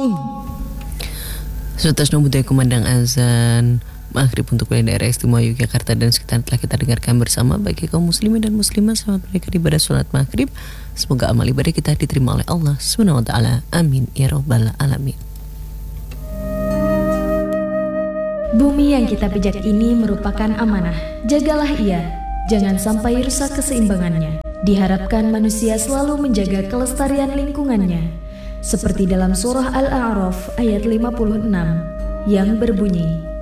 Sutas nombutai kumandang azan maghrib untuk wilayah daerah istimewa Yogyakarta dan sekitar telah kita dengarkan bersama. Bagi kaum muslimin dan muslimah, selamat mereka ibadah sholat maghrib. Semoga amal ibadah kita diterima oleh Allah Subhanahu wa taala. Amin ya rabbal alamin. Bumi yang kita pijak ini merupakan amanah. Jagalah ia, jangan sampai rusak keseimbangannya. Diharapkan manusia selalu menjaga kelestarian lingkungannya. Seperti dalam surah Al-A'raf ayat 56 yang berbunyi,